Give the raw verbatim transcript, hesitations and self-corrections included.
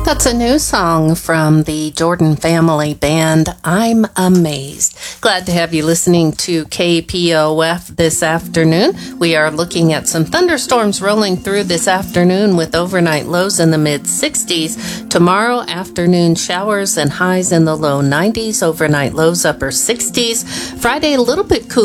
That's a new song from the Jordan Family Band, I'm Amazed. Glad to have you listening to K P O F this afternoon. We are looking at some thunderstorms rolling through this afternoon with overnight lows in the mid sixties. Tomorrow, afternoon showers and highs in the low nineties, overnight lows upper sixties. Friday, a little bit cooler.